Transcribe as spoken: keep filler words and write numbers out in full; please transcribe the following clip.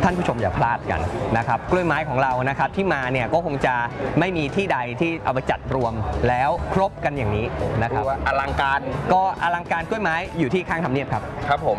ท่านผู้ชมอย่าพลาดกันนะครับกล้วยไม้ของเรานะครับที่มาเนี่ยก็คงจะไม่มีที่ใดที่เอาไปจัดรวมแล้วครบกันอย่างนี้นะครับอลังการก็อลังการกล้วยไม้อยู่ที่ข้างทำเนียบครับครับผม